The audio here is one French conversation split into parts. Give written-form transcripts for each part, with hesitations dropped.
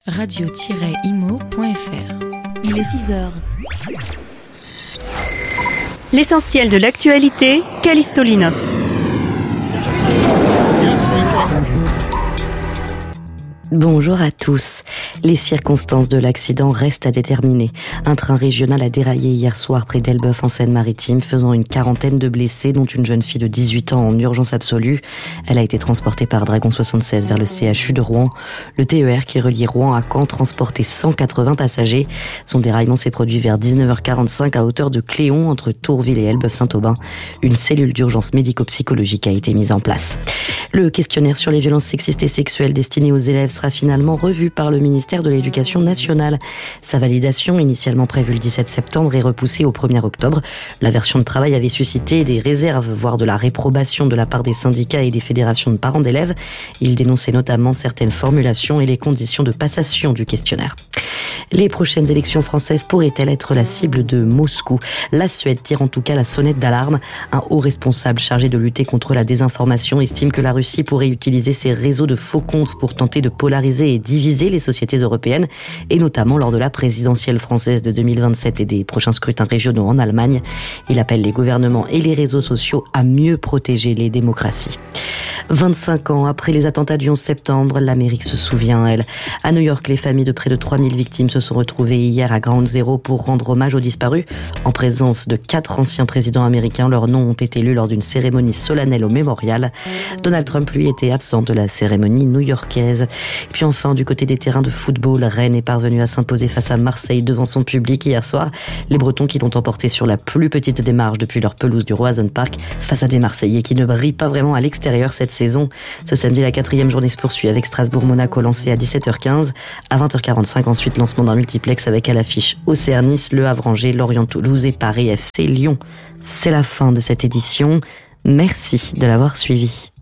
radio-imo.fr. Il est 6h. L'essentiel de l'actualité, Callisto Linov. Bonjour à tous. Les circonstances de l'accident restent à déterminer. Un train régional a déraillé hier soir près d'Elbeuf en Seine-Maritime, faisant une quarantaine de blessés, dont une jeune fille de 18 ans en urgence absolue. Elle a été transportée par Dragon 76 vers le CHU de Rouen. Le TER qui relie Rouen à Caen transportait 180 passagers. Son déraillement s'est produit vers 19h45 à hauteur de Cléon, entre Tourville et Elbeuf-Saint-Aubin. Une cellule d'urgence médico-psychologique a été mise en place. Le questionnaire sur les violences sexistes et sexuelles destiné aux élèves sera finalement revu par le ministère de l'Éducation nationale. Sa validation, initialement prévue le 17 septembre, est repoussée au 1er octobre. La version de travail avait suscité des réserves, voire de la réprobation de la part des syndicats et des fédérations de parents d'élèves. Il dénonçait notamment certaines formulations et les conditions de passation du questionnaire. Les prochaines élections françaises pourraient-elles être la cible de Moscou ? La Suède tire en tout cas la sonnette d'alarme. Un haut responsable chargé de lutter contre la désinformation estime que la Russie pourrait utiliser ses réseaux de faux comptes pour tenter de polariser et diviser les sociétés européennes, et notamment lors de la présidentielle française de 2027 et des prochains scrutins régionaux en Allemagne. Il appelle les gouvernements et les réseaux sociaux à mieux protéger les démocraties. 25 ans après les attentats du 11 septembre, l'Amérique se souvient, elle. À New York, les familles de près de 3000 victimes se sont retrouvées hier à Ground Zero pour rendre hommage aux disparus. En présence de 4 anciens présidents américains, leurs noms ont été lus lors d'une cérémonie solennelle au mémorial. Donald Trump, lui, était absent de la cérémonie new-yorkaise. Puis enfin, du côté des terrains de football, Rennes est parvenu à s'imposer face à Marseille devant son public hier soir. Les Bretons qui l'ont emporté sur la plus petite démarche depuis leur pelouse du Roazhon Park face à des Marseillais qui ne brillent pas vraiment à l'extérieur cette saison. Ce samedi, la 4e journée se poursuit avec Strasbourg-Monaco lancé à 17h15. À 20h45, ensuite, lancement d'un multiplex avec à l'affiche Auxerre-Nice, Le Havre-Angers, Lorient-Toulouse et Paris FC Lyon. C'est la fin de cette édition. Merci de l'avoir suivi.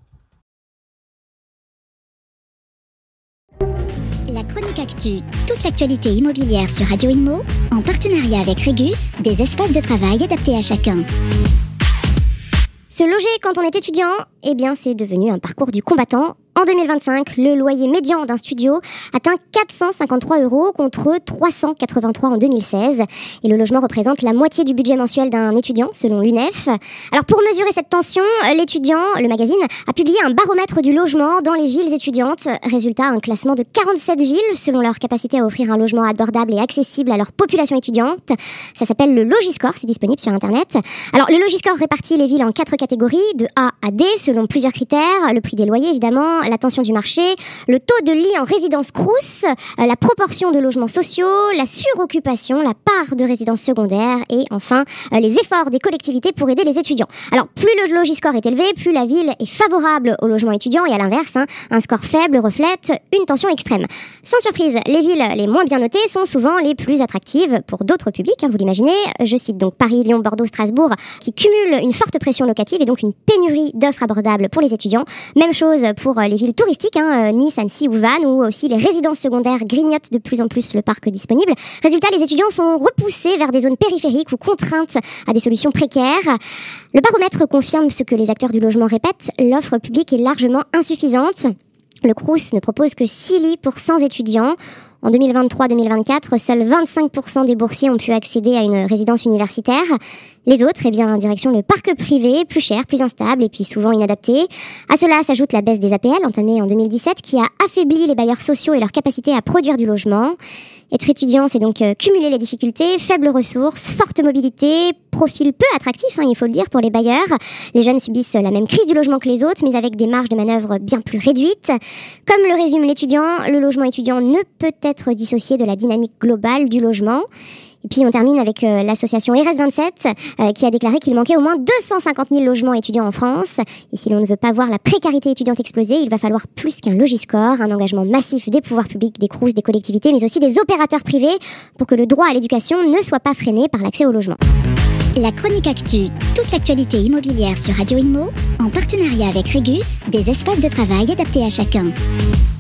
La Chronique Actu, toute l'actualité immobilière sur Radio Imo, en partenariat avec Régus, des espaces de travail adaptés à chacun. Se loger quand on est étudiant, eh bien c'est devenu un parcours du combattant. En 2025, le loyer médian d'un studio atteint 453 € contre 383 en 2016. Et le logement représente la moitié du budget mensuel d'un étudiant, selon l'UNEF. Alors pour mesurer cette tension, l'étudiant, le magazine, a publié un baromètre du logement dans les villes étudiantes. Résultat, un classement de 47 villes selon leur capacité à offrir un logement abordable et accessible à leur population étudiante. Ça s'appelle le Logiscore, c'est disponible sur Internet. Alors le Logiscore répartit les villes en 4 catégories, de A à D, selon plusieurs critères. Le prix des loyers, évidemment, la tension du marché, le taux de lits en résidence crous, la proportion de logements sociaux, la suroccupation, la part de résidences secondaires et enfin les efforts des collectivités pour aider les étudiants. Alors plus le Logiscore est élevé, plus la ville est favorable au logement étudiant et à l'inverse, un score faible reflète une tension extrême. Sans surprise, les villes les moins bien notées sont souvent les plus attractives pour d'autres publics, vous l'imaginez. Je cite donc Paris, Lyon, Bordeaux, Strasbourg qui cumulent une forte pression locative et donc une pénurie d'offres abordables pour les étudiants. Même chose pour les villes touristiques, Nice, Annecy ou Vannes, où aussi les résidences secondaires grignotent de plus en plus le parc disponible. Résultat, les étudiants sont repoussés vers des zones périphériques ou contraintes à des solutions précaires. Le baromètre confirme ce que les acteurs du logement répètent, l'offre publique est largement insuffisante. Le Crous ne propose que 6 lits pour 100 étudiants. En 2023-2024, seuls 25% des boursiers ont pu accéder à une résidence universitaire. Les autres, direction le parc privé, plus cher, plus instable et puis souvent inadapté. À cela s'ajoute la baisse des APL entamée en 2017 qui a affaibli les bailleurs sociaux et leur capacité à produire du logement. Être étudiant, c'est donc cumuler les difficultés, faibles ressources, forte mobilité, profil peu attractif, il faut le dire, pour les bailleurs. Les jeunes subissent la même crise du logement que les autres, mais avec des marges de manœuvre bien plus réduites. Comme le résume l'étudiant, le logement étudiant ne peut être dissocié de la dynamique globale du logement. Et puis on termine avec l'association RS27 qui a déclaré qu'il manquait au moins 250 000 logements étudiants en France. Et si l'on ne veut pas voir la précarité étudiante exploser, il va falloir plus qu'un Logiscore, un engagement massif des pouvoirs publics, des Crous, des collectivités, mais aussi des opérateurs privés pour que le droit à l'éducation ne soit pas freiné par l'accès au logement. La Chronique Actu, toute l'actualité immobilière sur Radio Imo, en partenariat avec Régus, des espaces de travail adaptés à chacun.